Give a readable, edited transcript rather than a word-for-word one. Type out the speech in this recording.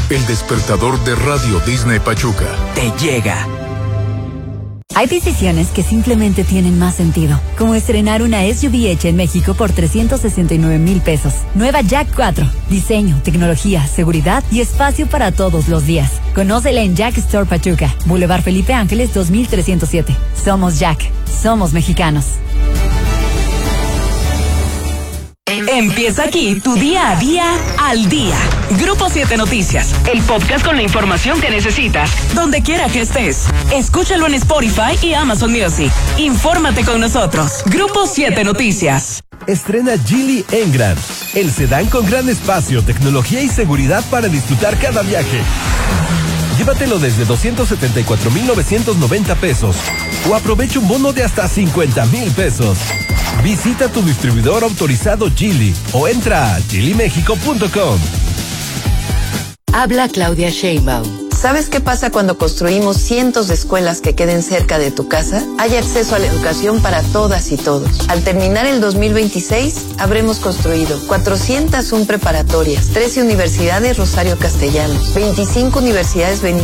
el despertador de Radio Disney Pachuca. Te llega. Hay decisiones que simplemente tienen más sentido, como estrenar una SUV hecha en México por 369,000 pesos. Nueva Jack 4. Diseño, tecnología, seguridad y espacio para todos los días. Conócela en Jack Store Pachuca, Boulevard Felipe Ángeles 2307. Somos Jack. Somos mexicanos. Empieza aquí tu día a día al día. Grupo 7 Noticias, el podcast con la información que necesitas, donde quiera que estés. Escúchalo en Spotify y Amazon Music. Infórmate con nosotros. Grupo 7 Noticias. Estrena Geely Engram, el sedán con gran espacio, tecnología y seguridad para disfrutar cada viaje. Llévatelo desde 274,990 pesos o aprovecha un bono de hasta 50,000 pesos. Visita tu distribuidor autorizado Geely o entra a geelymexico.com. Habla Claudia Sheinbaum. ¿Sabes qué pasa cuando construimos cientos de escuelas que queden cerca de tu casa? Hay acceso a la educación para todas y todos. Al terminar el 2026, habremos construido 401 preparatorias, 13 universidades Rosario Castellanos, 25 universidades Benito